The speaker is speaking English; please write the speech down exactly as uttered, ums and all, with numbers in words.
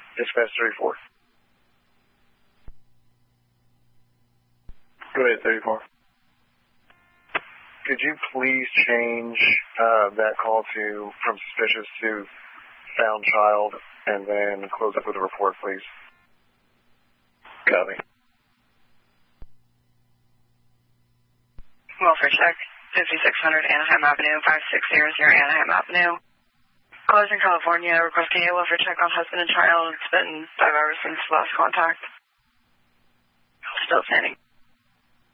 Dispatch thirty-four. Go ahead, thirty-four. Could you please change uh, that call to from suspicious to found child, and then close up with a report, please? Copy. Welfare check, fifty-six hundred Anaheim Avenue, five six zero zero Anaheim Avenue. Callers in California requesting a welfare check on husband and child. It's been five hours since last contact. Still standing.